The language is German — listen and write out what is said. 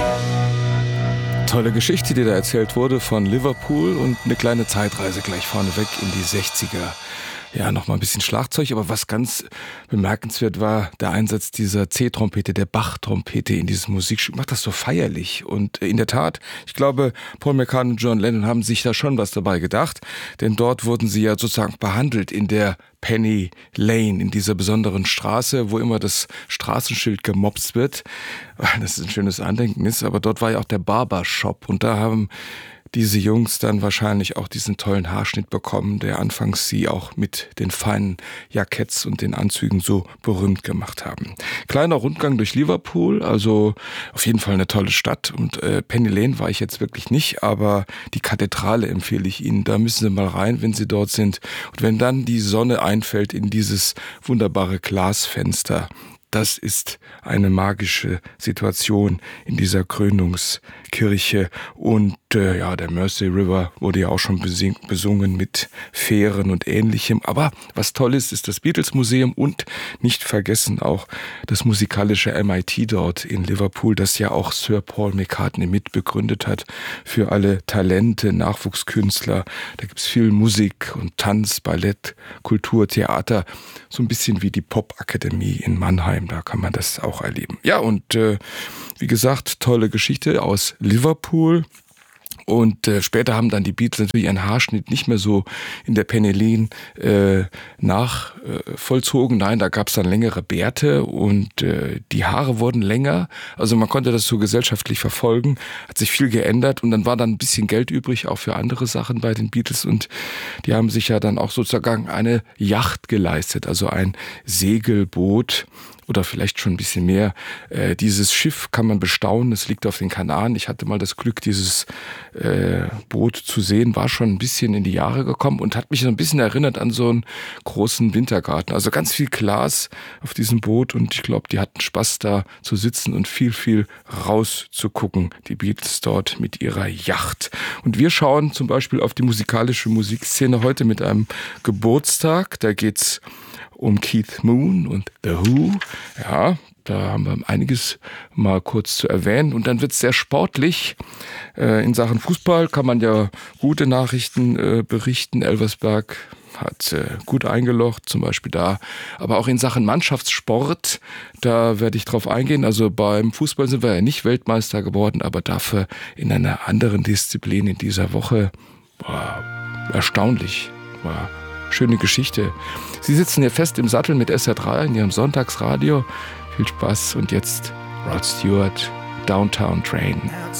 Tolle Geschichte, die da erzählt wurde von Liverpool und eine kleine Zeitreise gleich vorneweg in die 60er. Ja, nochmal ein bisschen Schlagzeug, aber was ganz bemerkenswert war, der Einsatz dieser C-Trompete, der Bach-Trompete in diesem Musikstück, macht das so feierlich. Und in der Tat, ich glaube, Paul McCartney und John Lennon haben sich da schon was dabei gedacht, denn dort wurden sie ja sozusagen behandelt in der Penny Lane, in dieser besonderen Straße, wo immer das Straßenschild gemobst wird. Das ist ein schönes Andenken ist, aber dort war ja auch der Barbershop und da haben diese Jungs dann wahrscheinlich auch diesen tollen Haarschnitt bekommen, der anfangs sie auch mit den feinen Jacketts und den Anzügen so berühmt gemacht haben. Kleiner Rundgang durch Liverpool, also auf jeden Fall eine tolle Stadt und Penny Lane war ich jetzt wirklich nicht, aber die Kathedrale empfehle ich Ihnen, da müssen Sie mal rein, wenn Sie dort sind. Und wenn dann die Sonne einfällt in dieses wunderbare Glasfenster, das ist eine magische Situation in dieser Krönungskirche. Und der Mersey River wurde ja auch schon besungen mit Fähren und Ähnlichem. Aber was toll ist das Beatles-Museum und nicht vergessen auch das musikalische MIT dort in Liverpool, das ja auch Sir Paul McCartney mitbegründet hat für alle Talente, Nachwuchskünstler. Da gibt's viel Musik und Tanz, Ballett, Kultur, Theater. So ein bisschen wie die Popakademie in Mannheim. Da kann man das auch erleben. Ja, und wie gesagt, tolle Geschichte aus Liverpool. Und später haben dann die Beatles natürlich ihren Haarschnitt nicht mehr so in der Penny Lane vollzogen. Nein, da gab es dann längere Bärte und die Haare wurden länger. Also man konnte das so gesellschaftlich verfolgen. Hat sich viel geändert und dann war dann ein bisschen Geld übrig, auch für andere Sachen bei den Beatles. Und die haben sich ja dann auch sozusagen eine Yacht geleistet, also ein Segelboot. Oder vielleicht schon ein bisschen mehr. Dieses Schiff kann man bestaunen, es liegt auf den Kanaren. Ich hatte mal das Glück, dieses Boot zu sehen, war schon ein bisschen in die Jahre gekommen und hat mich so ein bisschen erinnert an so einen großen Wintergarten. Also ganz viel Glas auf diesem Boot und ich glaube, die hatten Spaß da zu sitzen und viel rauszugucken, die Beatles dort mit ihrer Yacht. Und wir schauen zum Beispiel auf die musikalische Musikszene heute mit einem Geburtstag. Da geht's um Keith Moon und The Who. Ja, da haben wir einiges mal kurz zu erwähnen. Und dann wird es sehr sportlich. In Sachen Fußball kann man ja gute Nachrichten berichten. Elversberg hat gut eingelocht, zum Beispiel da. Aber auch in Sachen Mannschaftssport, da werde ich drauf eingehen. Also beim Fußball sind wir ja nicht Weltmeister geworden, aber dafür in einer anderen Disziplin in dieser Woche. War erstaunlich. War schöne Geschichte. Sie sitzen hier fest im Sattel mit SR3 in Ihrem Sonntagsradio. Viel Spaß und jetzt Rod Stewart, Downtown Train.